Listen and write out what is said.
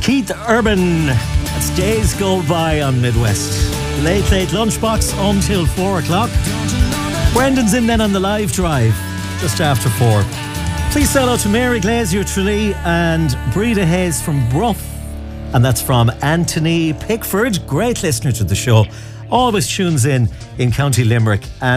Keith Urban. That's Days Go By on Midwest. Late lunchbox until 4 o'clock. Brendan's in then on the live drive just after 4. Please say hello to Mary Glazier Tralee and Breda Hayes from Bruff. And that's from Anthony Pickford, great listener to the show. Always tunes in County Limerick. And